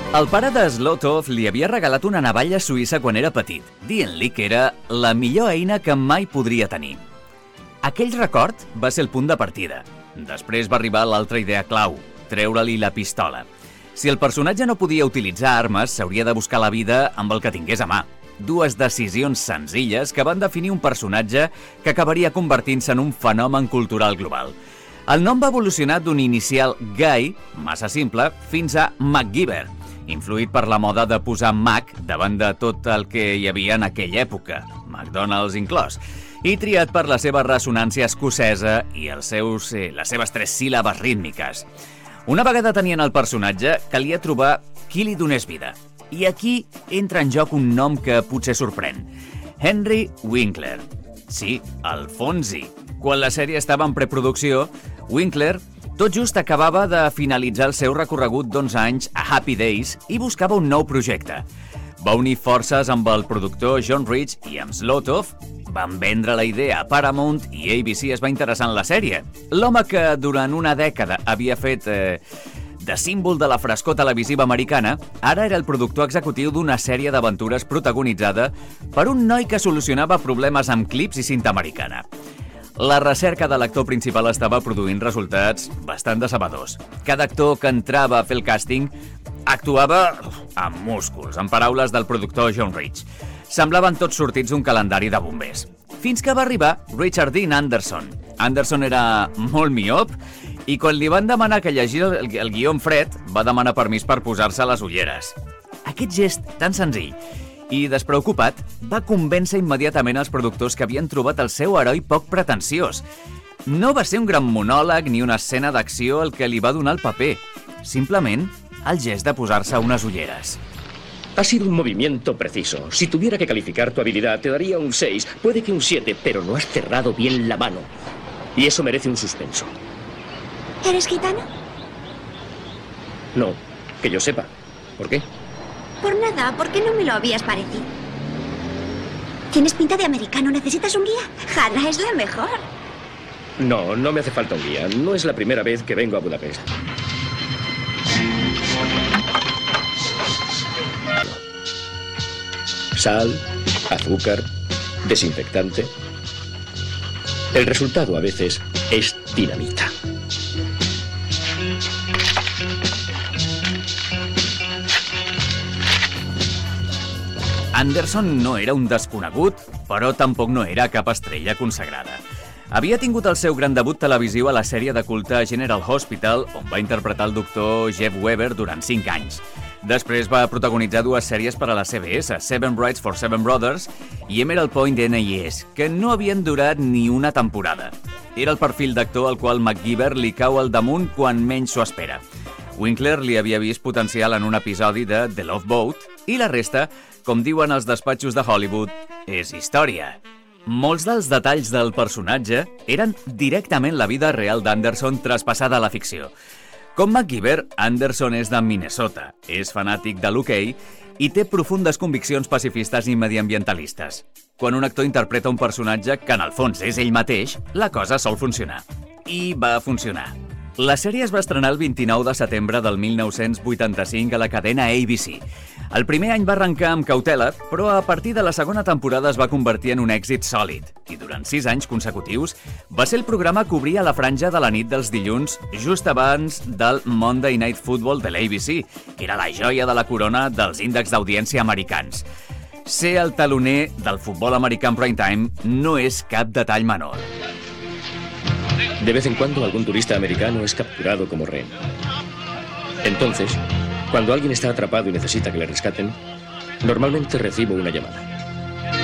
El pare de Zlotov li havia regalat una navalla suïssa quan era petit, dient-li que era la millor eina que mai podria tenir. Aquell record va ser el punt de partida. Després va arribar l'altra idea clau, treure-li la pistola. Si el personatge no podia utilitzar armes, s'hauria de buscar la vida amb el que tingués a mà. Dues decisions senzilles que van definir un personatge que acabaria convertint-se en un fenomen cultural global. El nom va evolucionar d'un inicial Guy, massa simple, fins a MacGyver, influït per la moda de posar Mac davant de tot el que hi havia en aquella època, McDonald's inclòs, i triat per la seva ressonància escocesa i les seves 3 síl·labes rítmiques. Una vegada tenien el personatge, calia trobar qui li donés vida. I aquí entra en joc un nom que potser sorprèn. Henry Winkler. Sí, el Fonzie. Quan la sèrie estava en preproducció, Winkler tot just acabava de finalitzar el seu recorregut d'11 anys a Happy Days i buscava un nou projecte. Va unir forces amb el productor John Rich i amb Zlotov, van vendre la idea a Paramount i ABC es va interessar en la sèrie. L'home que durant una dècada havia fet de símbol de la frescor televisiva americana, ara era el productor executiu d'una sèrie d'aventures protagonitzada per un noi que solucionava problemes amb clips i cinta americana. La recerca de l'actor principal estava produint resultats bastant decebedors. Cada actor que entrava a fer el càsting actuava amb músculs, en paraules del productor John Rich. Semblaven tots sortits d'un calendari de bombers. Fins que va arribar Richard Dean Anderson. Anderson era molt miop i quan li van demanar que llegís el guió en fred, va demanar permís per posar-se les ulleres. Aquest gest tan senzill i despreocupat va convèncer immediatament els productors que havien trobat el seu heroi poc pretensiós. No va ser un gran monòleg ni una escena d'acció el que li va donar el paper, simplement el gest de posar-se unes ulleres. Ha sido un movimiento preciso. Si tuviera que calificar tu habilidad, te daría un 6, puede que un 7, pero no has cerrado bien la mano. Y eso merece un suspenso. ¿Eres gitano? No, que yo sepa. ¿Por qué? Por nada, porque no me lo habías parecido. Tienes pinta de americano, ¿necesitas un guía? Hannah es la mejor. No, no me hace falta un guía. No es la primera vez que vengo a Budapest. Sal, azúcar, desinfectante. El resultado a veces es dinamita. Anderson no era un desconegut, però tampoc no era cap estrella consagrada. Havia tingut el seu gran debut televisiu a la sèrie de culte General Hospital, on va interpretar el doctor Jeff Weber durant 5 anys. Després va protagonitzar 2 sèries per a la CBS, Seven Brides for Seven Brothers i Emerald Point NIS, que no havien durat ni una temporada. Era el perfil d'actor al qual MacGyver li cau al damunt quan menys s'ho espera. Winkler li havia vist potencial en un episodi de The Love Boat i la resta, com diuen els despatxos de Hollywood, és història. Molts dels detalls del personatge eren directament la vida real d'Anderson traspassada a la ficció. Com MacGyver, Anderson és de Minnesota, és fanàtic de l'hoquei i té profundes conviccions pacifistes i mediambientalistes. Quan un actor interpreta un personatge que en el fons és ell mateix, la cosa sol funcionar. I va funcionar. La sèrie es va estrenar el 29 de setembre del 1985 a la cadena ABC. El primer any va arrencar amb cautela, però a partir de la segona temporada es va convertir en un èxit sòlid i durant 6 anys consecutius va ser el programa que obria la franja de la nit dels dilluns just abans del Monday Night Football de l'ABC, que era la joia de la corona dels índexs d'audiència americans. Ser el taloner del futbol americà en prime time no és cap detall menor. De vez en cuando algún turista americano es capturado como rehén. Entonces, cuando alguien está atrapado y necesita que le rescaten, normalmente recibo una llamada.